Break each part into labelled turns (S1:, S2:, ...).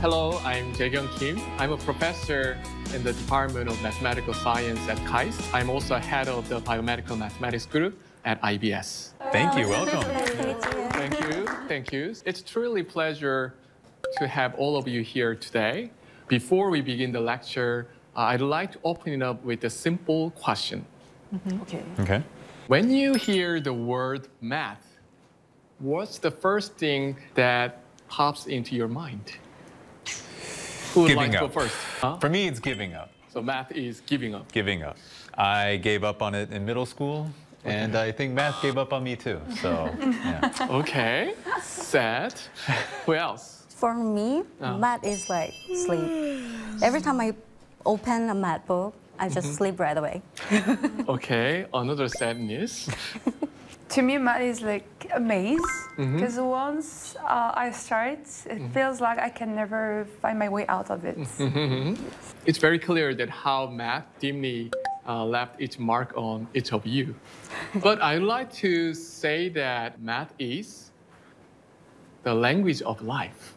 S1: Hello, I'm Jae-kyung Kim. I'm a professor in the Department of Mathematical Science at KAIST. I'm also head of the Biomedical Mathematics Group at IBS.
S2: Thank you. Welcome.
S1: Thank you. Thank you. It's truly a pleasure to have all of you here today. Before we begin the lecture, I'd like to open it up with a simple question.
S2: Okay.
S1: When you hear the word math, what's the first thing that pops into your mind? Who would
S2: Giving
S1: like to go
S2: up.
S1: first? Huh?
S2: For me, it's giving up.
S1: So math is giving up.
S2: Giving up. I gave up on it in middle school, and I think math gave up on me too. So, yeah.
S1: Okay. Sad. Who else?
S3: For me, math is like sleep. Every time I open a math book, I just sleep right away.
S1: Okay. Another sad news.
S4: To me, math is like a maze, because once I start, it feels like I can never find my way out of it.
S1: It's very clear that how math deeply left its mark on each of you. But I'd like to say that math is the language of life.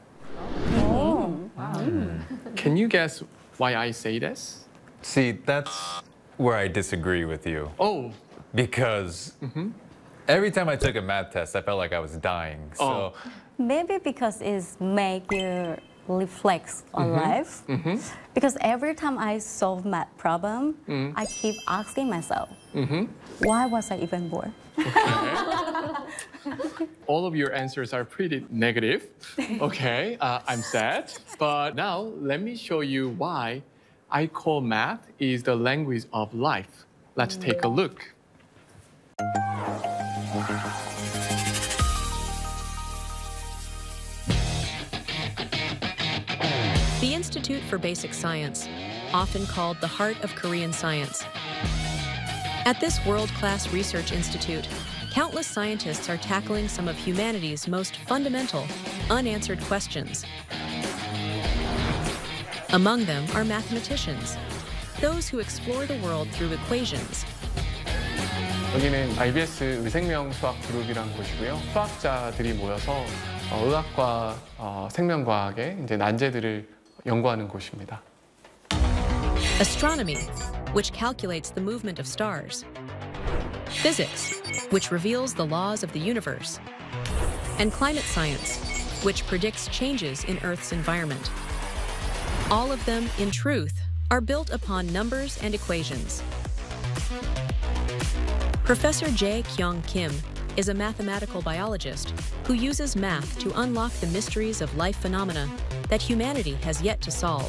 S1: Can you guess why I say this?
S2: See, that's where I disagree with you.
S1: Oh,
S2: Because every time I took a math test, I felt like I was dying. So,
S3: Maybe because it's make you reflect on life. Because every time I solve math problem, I keep asking myself, why was I even born?
S1: all of your answers are pretty negative. Okay, I'm sad. But now let me show you why I call math is the language of life. Let's take a look.
S5: The Institute for Basic Science, often called the heart of Korean science. At this world-class research institute, countless scientists are tackling some of humanity's most fundamental, unanswered questions. Among them are mathematicians, those who explore the world through equations.
S1: 여기는 IBS 의생명수학 그룹이라는 곳이고요. 수학자들이 모여서 의학과 생명과학의 이제 난제들을 연구하는 곳입니다.
S5: Astronomy, which calculates the movement of stars. Physics, which reveals the laws of the universe. And climate science, which predicts changes in Earth's environment. All of them, in truth, are built upon numbers and equations. Professor Jae-kyung Kim is a mathematical biologist who uses math to unlock the mysteries of life phenomena that humanity has yet to solve.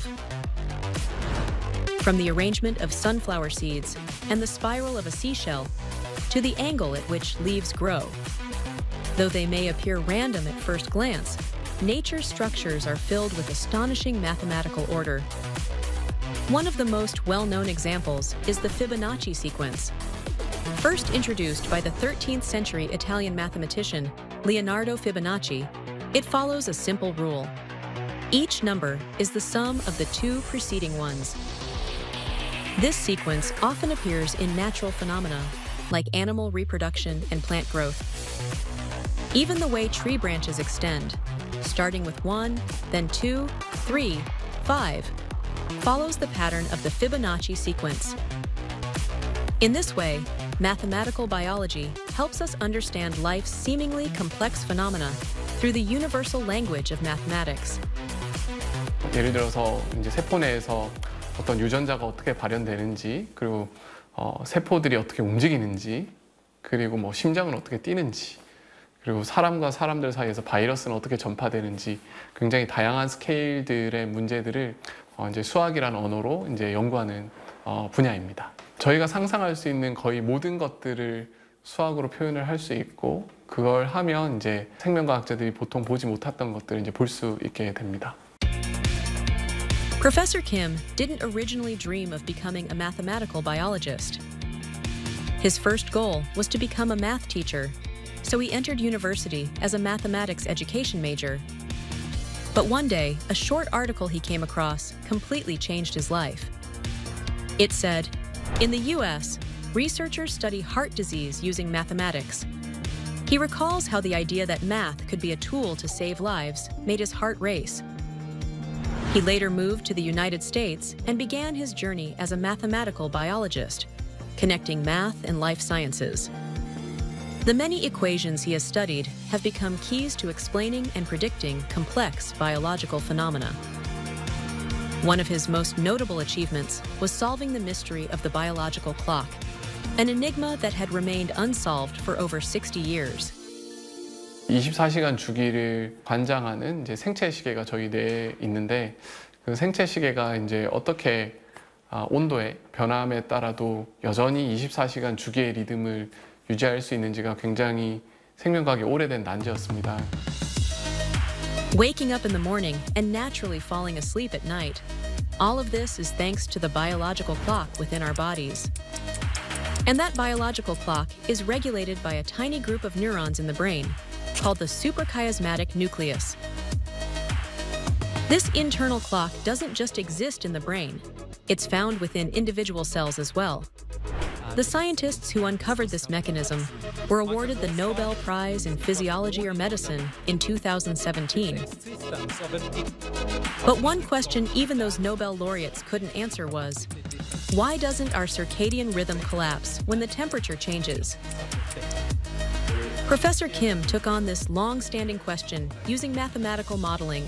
S5: From the arrangement of sunflower seeds and the spiral of a seashell to the angle at which leaves grow. Though they may appear random at first glance, nature's structures are filled with astonishing mathematical order. One of the most well-known examples is the Fibonacci sequence. First introduced by the 13th century Italian mathematician Leonardo Fibonacci, it follows a simple rule. Each number is the sum of the two preceding ones. This sequence often appears in natural phenomena, like animal reproduction and plant growth. Even the way tree branches extend, starting with 1, then 2, 3, 5, follows the pattern of the Fibonacci sequence. In this way, mathematical biology helps us understand life's seemingly complex phenomena through the universal language of mathematics.
S1: 예를 들어서 이제 세포 내에서 어떤 유전자가 어떻게 발현되는지, 그리고 세포들이 어떻게 움직이는지, 그리고 뭐 심장은 어떻게 뛰는지, 그리고 사람과 사람들 사이에서 바이러스는 어떻게 전파되는지 굉장히 다양한 스케일들의 문제들을 이제 수학이라는 언어로 이제 연구하는 분야입니다. 저희가 상상할 수 있는 거의 모든 것들을 수학으로 표현을 할 수 있고, 그걸 하면 이제 생명과학자들이 보통 보지 못했던 것들을 이제 볼 수 있게 됩니다.
S5: Professor Kim didn't originally dream of becoming a mathematical biologist. His first goal was to become a math teacher, so he entered university as a mathematics education major. But one day, a short article he came across completely changed his life. It said, in the US, researchers study heart disease using mathematics. He recalls how the idea that math could be a tool to save lives made his heart race. He later moved to the United States and began his journey as a mathematical biologist, connecting math and life sciences. The many equations he has studied have become keys to explaining and predicting complex biological phenomena. One of his most notable achievements was solving the mystery of the biological clock, an enigma that had remained unsolved for over 60 years.
S1: 24시간 주기를 관장하는 이제 생체 시계가 저희 뇌에 있는데 그 생체 시계가 이제 어떻게 온도의 변함에 따라도 여전히 24시간 주기의 리듬을 유지할 수 있는지가 굉장히 생명과학의 오래된 난제였습니다.
S5: Waking up in the morning and naturally falling asleep at night. All of this is thanks to the biological clock within our bodies. And that biological clock is regulated by a tiny group of neurons in the brain called the suprachiasmatic nucleus. This internal clock doesn't just exist in the brain. It's found within individual cells as well. The scientists who uncovered this mechanism were awarded the Nobel Prize in Physiology or Medicine in 2017. But one question even those Nobel laureates couldn't answer was, why doesn't our circadian rhythm collapse when the temperature changes? Professor Kim took on this long-standing question using mathematical modeling.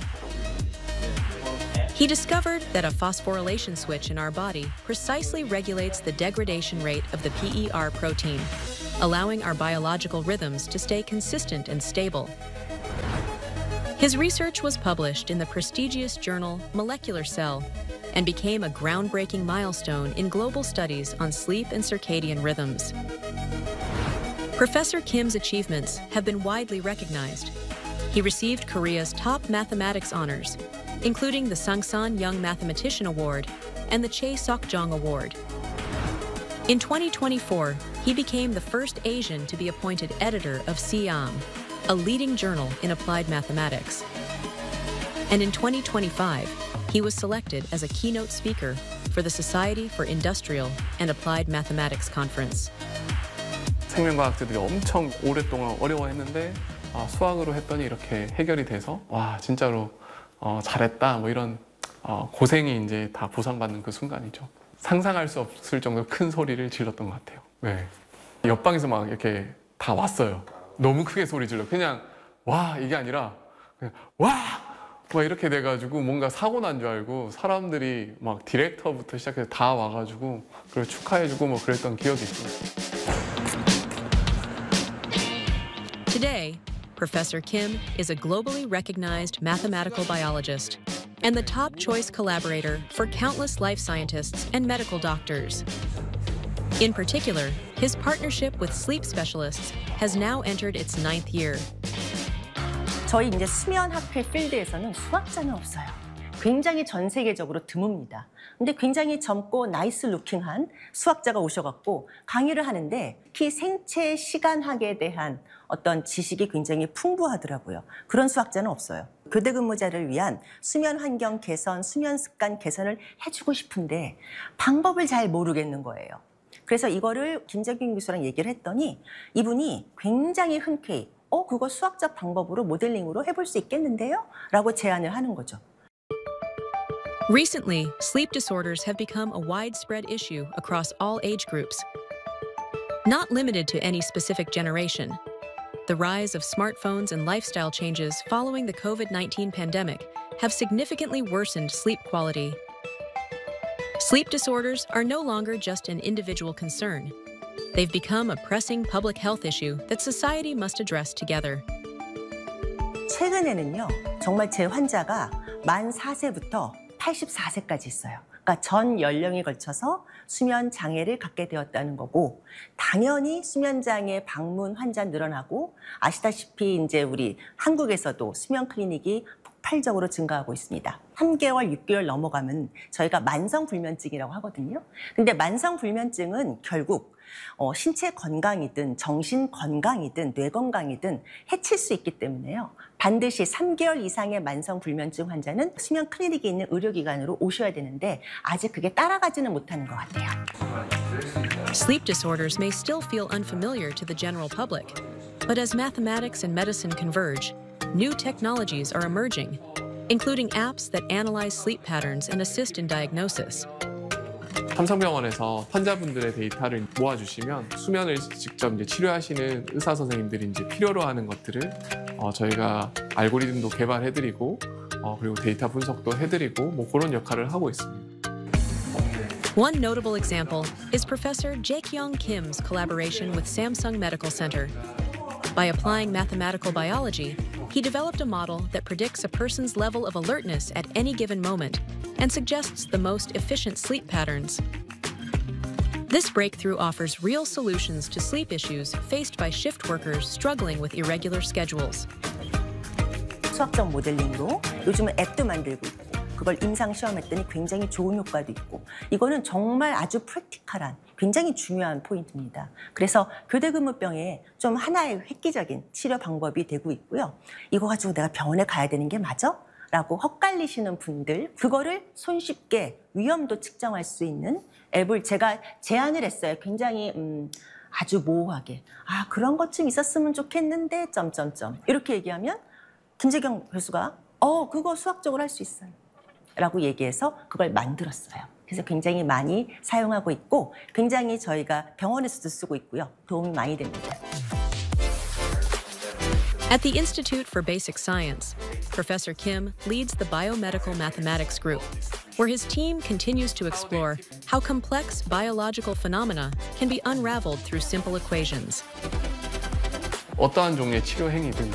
S5: He discovered that a phosphorylation switch in our body precisely regulates the degradation rate of the PER protein, allowing our biological rhythms to stay consistent and stable. His research was published in the prestigious journal Molecular Cell and became a groundbreaking milestone in global studies on sleep and circadian rhythms. Professor Kim's achievements have been widely recognized. He received Korea's top mathematics honors, including the Sangsan Young Mathematician Award and the Chae Sok-jong Award. In 2024, he became the first Asian to be appointed editor of SIAM, a leading journal in applied mathematics. And in 2025, he was selected as a keynote speaker for the Society for Industrial and Applied Mathematics Conference.
S1: 생명과학자들이 엄청 오랫동안 어려워했는데 수학으로 했더니 이렇게 해결이 돼서 와 진짜로 잘했다 뭐 이런 고생이 이제 다 보상받는 그 순간이죠. 상상할 수 없을 정도로 큰 소리를 질렀던 것 같아요. 네. 옆방에서 막 이렇게 다 왔어요. 너무 크게 소리 질러. 그냥 와 이게 아니라 그냥 와! 막 이렇게 돼가지고 뭔가 사고 난 줄 알고 사람들이 막 디렉터부터 시작해서 다 와가지고 그걸 축하해주고 뭐 그랬던 기억이 있어요.
S5: Today, Professor Kim is a globally recognized mathematical biologist and the top choice collaborator for countless life scientists and medical doctors. In particular, his partnership with sleep specialists has now entered its 9th year.
S6: 저희 이제 수면학회 필드에서는 수학자는 없어요. 굉장히 전 세계적으로 드뭅니다. 근데 굉장히 젊고 나이스 루킹한 수학자가 오셔갖고 강의를 하는데 특히 생체 시간학에 대한 어떤 지식이 굉장히 풍부하더라고요. 그런 수학자는 없어요. 교대 근무자를 위한 수면 환경 개선, 수면 습관 개선을 해주고 싶은데 방법을 잘 모르겠는 거예요. 그래서 이거를 김정균 교수랑 얘기를 했더니 이분이 굉장히 흔쾌히 그거 수학적 방법으로 모델링으로 해볼 수 있겠는데요? 라고 제안을 하는 거죠.
S5: Recently, sleep disorders have become a widespread issue across all age groups. Not limited to any specific generation, the rise of smartphones and lifestyle changes following the COVID-19 pandemic have significantly worsened sleep quality. Sleep disorders are no longer just an individual concern. They've become a pressing public health issue that society must address together.
S6: 최근에는요, 정말 제 환자가 만 4세부터 84세까지 있어요. 그러니까 전 연령에 걸쳐서 수면 장애를 갖게 되었다는 거고, 당연히 수면 장애 방문 환자 늘어나고, 아시다시피 이제 우리 한국에서도 수면 클리닉이 폭발적으로 증가하고 있습니다. 3개월, 6개월 넘어가면 저희가 만성불면증이라고 하거든요. 근데 만성불면증은 결국 신체 건강이든 정신 건강이든 뇌 건강이든 해칠 수 있기 때문에요. 반드시 3개월 이상의 만성불면증 환자는 수면 클리닉에 있는 의료기관으로 오셔야 되는데 아직 그게 따라가지는 못하는 것 같아요.
S5: Sleep disorders may still feel unfamiliar to the general public, but as mathematics and medicine converge, new technologies are emerging. including apps that analyze sleep patterns and assist in diagnosis.
S1: 삼성병원에서 환자분들의 데이터를 모아주시면 수면을 직접 이제 치료하시는 의사 선생님들이 이제 필요로 하는 것들을 저희가 알고리즘도 개발해드리고 그리고 데이터 분석도 해드리고 뭐 그런 역할을 하고 있습니다.
S5: One notable example is Professor Jae-kyung Kim's collaboration with Samsung Medical Center. By applying mathematical biology, he developed a model that predicts a person's level of alertness at any given moment and suggests the most efficient sleep patterns. This breakthrough offers real solutions to sleep issues faced by shift workers struggling with irregular schedules.
S6: 수학적 모델링으로 요즘은 앱도 만들고 있고 그걸 임상 시험했더니 굉장히 좋은 효과도 있고 이거는 정말 아주 프랙티컬한 굉장히 중요한 포인트입니다. 그래서 교대근무병에 좀 하나의 획기적인 치료 방법이 되고 있고요. 이거 가지고 내가 병원에 가야 되는 게 맞아? 라고 헛갈리시는 분들 그거를 손쉽게 위험도 측정할 수 있는 앱을 제가 제안을 했어요. 굉장히 아주 모호하게 그런 것 좀 있었으면 좋겠는데 이렇게 얘기하면 김재경 교수가 그거 수학적으로 할 수 있어요 라고 얘기해서 그걸 만들었어요. 그래서 굉장히 많이 사용하고 있고 굉장히 저희가 병원에서도 쓰고 있고요. 도움이 많이 됩니다.
S5: At the Institute for Basic Science, Professor Kim leads the Biomedical Mathematics Group, where his team continues to explore how complex biological phenomena can be unraveled through simple equations.
S1: 어떠한 종류의 치료 행위든